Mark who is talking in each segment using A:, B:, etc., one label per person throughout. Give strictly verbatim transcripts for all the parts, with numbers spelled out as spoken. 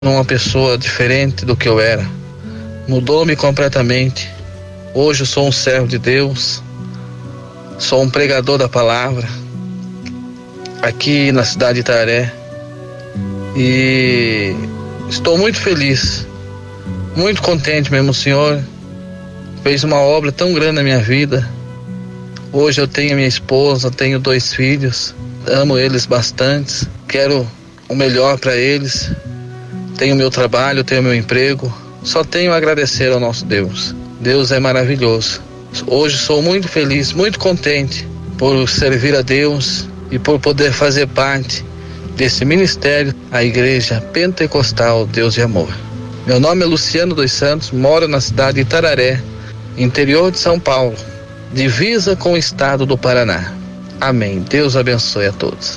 A: Uma pessoa diferente do que eu era. Mudou-me completamente. Hoje eu sou um servo de Deus, sou um pregador da palavra aqui na cidade de Itararé e estou muito feliz, muito contente mesmo. O Senhor fez uma obra tão grande na minha vida. Hoje eu tenho a minha esposa, tenho dois filhos, amo eles bastante, quero o melhor para eles. Tenho meu trabalho, tenho meu emprego, só tenho a agradecer ao nosso Deus. Deus é maravilhoso. Hoje sou muito feliz, muito contente por servir a Deus e por poder fazer parte desse ministério, a Igreja Pentecostal Deus de Amor. Meu nome é Luciano dos Santos, moro na cidade de Itararé, interior de São Paulo, divisa com o estado do Paraná. Amém. Deus abençoe a todos.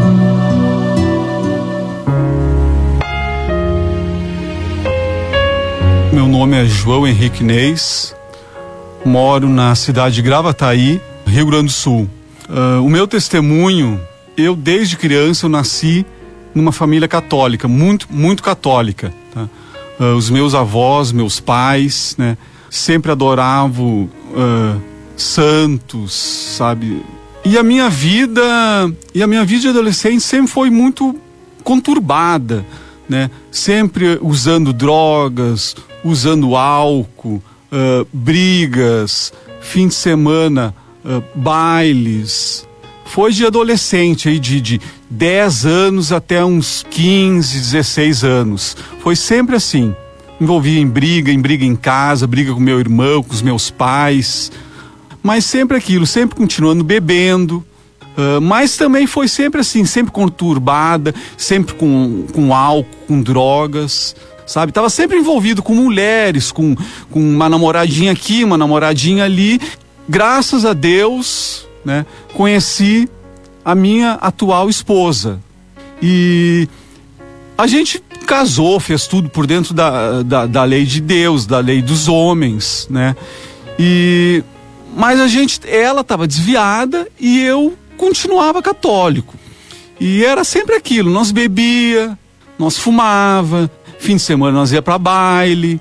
B: Meu nome é João Henrique Neis, moro na cidade de Gravataí, Rio Grande do Sul. Uh, o meu testemunho, eu desde criança eu nasci numa família católica, muito, muito católica. Tá? Uh, os meus avós, meus pais, né, sempre adoravam uh, santos, sabe? E a minha vida, e a minha vida de adolescente sempre foi muito conturbada, né? Sempre usando drogas, usando álcool, uh, brigas, fim de semana, uh, bailes. Foi de adolescente, aí de, de dez anos até uns quinze, dezesseis anos. Foi sempre assim. Envolvia em briga, em briga em casa, briga com meu irmão, com os meus pais. Mas sempre aquilo, sempre continuando bebendo. Uh, mas também foi sempre assim, sempre conturbada, sempre com, com álcool, com drogas, sabe? Tava sempre envolvido com mulheres, com, com uma namoradinha aqui, uma namoradinha ali. Graças a Deus, né, conheci a minha atual esposa. E a gente casou, fez tudo por dentro da, da, da lei de Deus, da lei dos homens, né? E, mas a gente, ela estava desviada e eu continuava católico. E era sempre aquilo, nós bebia, nós fumava, fim de semana nós ia para baile.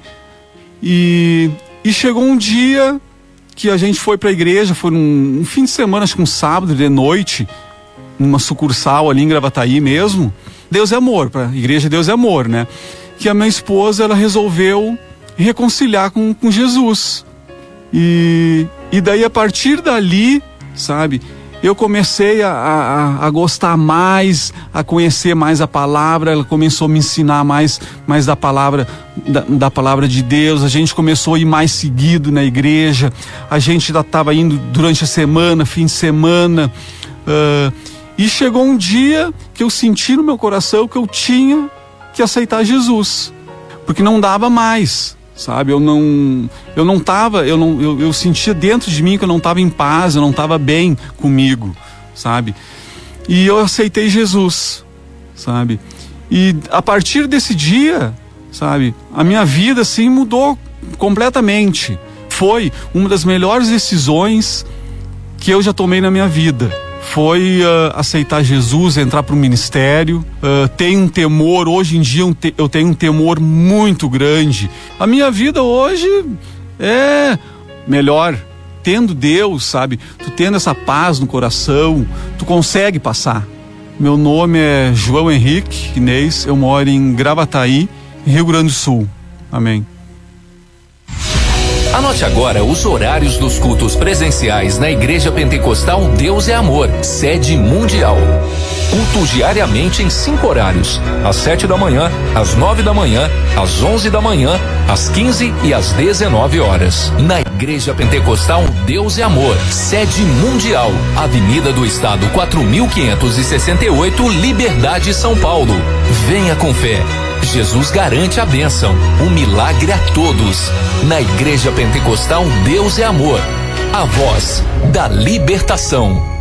B: E, e chegou um dia que a gente foi para a igreja, foi num um fim de semana, acho que um sábado de noite, numa sucursal ali em Gravataí mesmo. Deus é amor, para a igreja Deus é amor, né? Que a minha esposa, ela resolveu reconciliar com, com Jesus. E, e daí a partir dali, sabe, eu comecei a, a, a gostar mais, a conhecer mais a palavra. Ela começou a me ensinar mais, mais da palavra, da, da palavra de Deus. A gente começou a ir mais seguido na igreja. A gente já estava indo durante a semana, fim de semana. Uh, e chegou um dia que eu senti no meu coração que eu tinha que aceitar Jesus, porque não dava mais. Sabe, eu não, eu não tava, eu não, eu, eu sentia dentro de mim que eu não estava em paz, eu não estava bem comigo, sabe? E eu aceitei Jesus, sabe? E a partir desse dia, sabe, a minha vida assim mudou completamente. Foi uma das melhores decisões que eu já tomei na minha vida. Foi uh, aceitar Jesus, entrar para o ministério. Uh, tenho um temor, hoje em dia um te, eu tenho um temor muito grande. A minha vida hoje é melhor, tendo Deus, sabe? Tu tendo essa paz no coração, tu consegue passar. Meu nome é João Henrique Inês, eu moro em Gravataí, Rio Grande do Sul. Amém.
C: Anote agora os horários dos cultos presenciais na Igreja Pentecostal Deus é Amor, sede mundial. Culto diariamente em cinco horários: às sete da manhã, às nove da manhã, às onze da manhã, às quinze e às dezenove horas. Na Igreja Pentecostal Deus é Amor, sede mundial, Avenida do Estado quatro mil quinhentos e sessenta e oito, Liberdade, São Paulo. Venha com fé. Jesus garante a bênção, um milagre a todos. Na Igreja Pentecostal Deus é Amor, a voz da libertação.